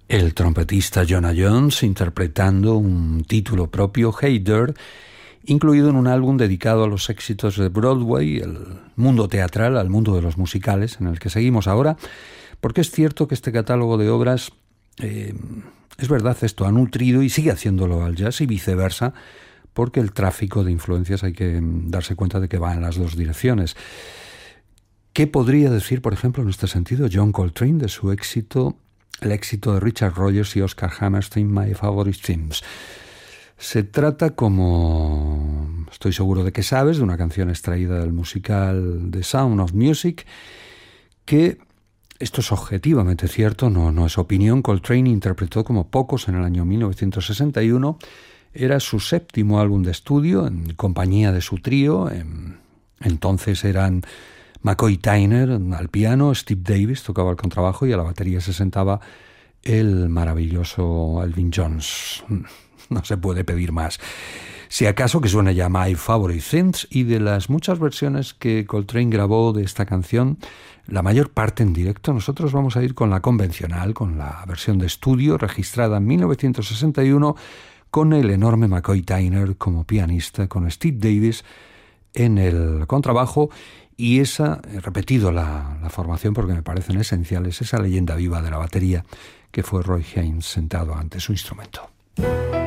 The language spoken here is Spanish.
El trompetista Jonah Jones interpretando un título propio, Hey There, incluido en un álbum dedicado a los éxitos de Broadway, el mundo teatral, al mundo de los musicales, en el que seguimos ahora, porque es cierto que este catálogo de obras, es verdad esto, ha nutrido y sigue haciéndolo al jazz y viceversa, porque el tráfico de influencias hay que darse cuenta de que va en las dos direcciones. ¿Qué podría decir, por ejemplo, en este sentido, John Coltrane de su éxito, el éxito de Richard Rodgers y Oscar Hammerstein, My Favorite Themes? Se trata, como estoy seguro de que sabes, de una canción extraída del musical The Sound of Music, que, esto es objetivamente cierto, no es opinión, Coltrane interpretó como pocos en el año 1961, era su séptimo álbum de estudio en compañía de su trío, entonces eran McCoy Tyner al piano, Steve Davis tocaba el contrabajo y a la batería se sentaba el maravilloso Elvin Jones. No se puede pedir más. Si acaso que suene ya My Favorite Things, y de las muchas versiones que Coltrane grabó de esta canción, la mayor parte en directo, nosotros vamos a ir con la convencional, con la versión de estudio registrada en 1961 con el enorme McCoy Tyner como pianista, con Steve Davis en el contrabajo. Y esa, he repetido la formación porque me parecen esenciales, esa leyenda viva de la batería que fue Roy Haynes sentado ante su instrumento.